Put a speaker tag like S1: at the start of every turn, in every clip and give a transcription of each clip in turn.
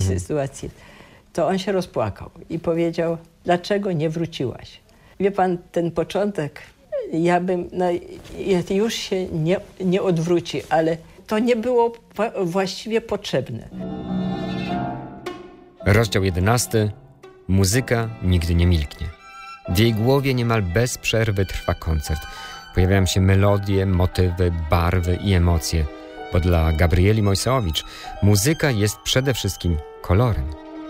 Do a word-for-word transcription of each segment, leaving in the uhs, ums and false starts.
S1: mhm. sytuacji, to on się rozpłakał i powiedział, dlaczego nie wróciłaś? Wie pan, ten początek, ja bym, no, już się nie, nie odwróci, ale to nie było właściwie potrzebne.
S2: Rozdział jedenasty. Muzyka nigdy nie milknie. W jej głowie niemal bez przerwy trwa koncert. Pojawiają się melodie, motywy, barwy i emocje, bo dla Gabrieli Mojsewicz muzyka jest przede wszystkim kolorem.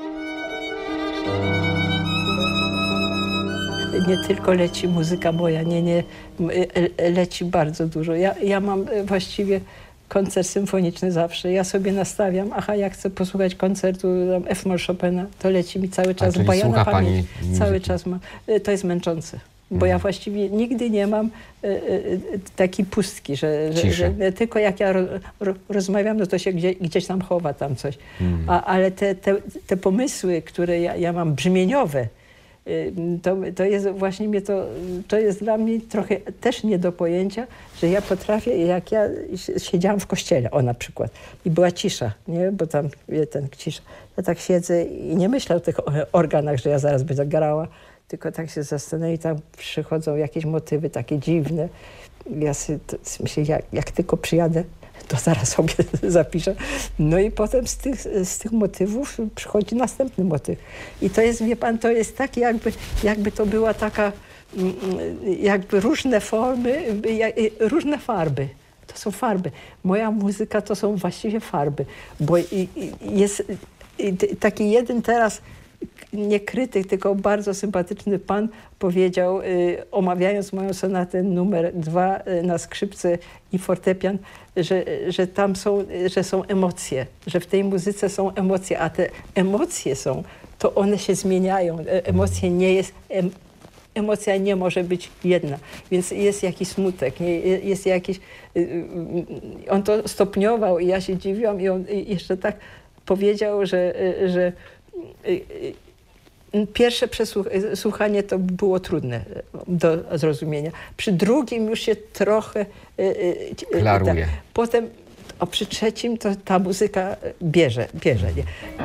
S1: Nie tylko leci muzyka moja, nie, nie, leci bardzo dużo. Ja, ja mam właściwie koncert symfoniczny zawsze. Ja sobie nastawiam, aha, jak chcę posłuchać koncertu F-moll Chopina, to leci mi cały czas, bo ja na pamięć cały czas mam. To jest męczące, bo mhm. ja właściwie nigdy nie mam e, e, takiej pustki, że, że, że tylko jak ja ro, ro, rozmawiam, no to się gdzie, gdzieś tam chowa tam coś. Mhm. A, ale te, te, te pomysły, które ja, ja mam brzmieniowe, To, to jest właśnie mnie to, to jest dla mnie trochę też nie do pojęcia, że ja potrafię, jak ja siedziałam w kościele, o na przykład, i była cisza, nie, bo tam ten cisza. Ja tak siedzę i nie myślę o tych organach, że ja zaraz będę grała, tylko tak się zastanawiam i tam przychodzą jakieś motywy takie dziwne. Ja sobie myślę, jak, jak tylko przyjadę, to zaraz sobie zapiszę. No i potem z tych, z tych motywów przychodzi następny motyw. I to jest, wie pan, to jest tak jakby, jakby to była taka, jakby różne formy, różne farby. To są farby. Moja muzyka to są właściwie farby, bo jest taki jeden teraz, nie krytyk, tylko bardzo sympatyczny pan powiedział, y, omawiając moją sonatę numer dwa y, na skrzypce i fortepian, że, że tam są, że są emocje, że w tej muzyce są emocje, a te emocje są, to one się zmieniają. Emocje nie jest, em, emocja nie może być jedna, więc jest jakiś smutek, nie, jest jakiś, y, y, on to stopniował i ja się dziwiłam i on jeszcze tak powiedział, że, y, że y, y, pierwsze przesłuchanie to było trudne do zrozumienia. Przy drugim już się trochę
S2: klaruje.
S1: Ta, potem, a przy trzecim to ta muzyka bierze, bierze. Nie?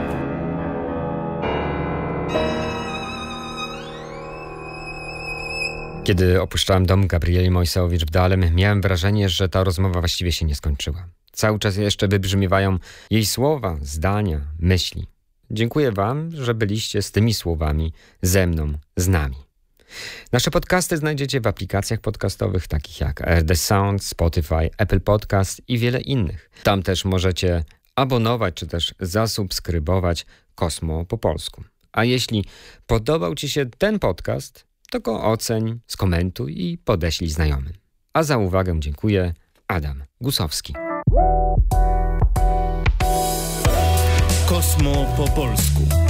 S2: Kiedy opuszczałem dom Gabrieli Mojsewicz w Dahlem, miałem wrażenie, że ta rozmowa właściwie się nie skończyła. Cały czas jeszcze wybrzmiewają jej słowa, zdania, myśli. Dziękuję wam, że byliście z tymi słowami ze mną, z nami. Nasze podcasty znajdziecie w aplikacjach podcastowych takich jak R D Sound, Spotify, Apple Podcast i wiele innych. Tam też możecie abonować czy też zasubskrybować Kosmo po polsku. A jeśli podobał ci się ten podcast, to go oceń, skomentuj i podeślij znajomym. A za uwagę dziękuję. Adam Gusowski.
S3: Kosmo po polsku.